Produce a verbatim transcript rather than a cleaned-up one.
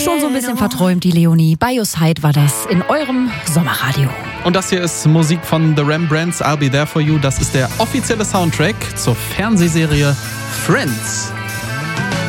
schon so ein bisschen verträumt, die Leonie. By Your Side war das in eurem Sommerradio. Und das hier ist Musik von The Rembrandts, I'll Be There For You. Das ist der offizielle Soundtrack zur Fernsehserie Friends.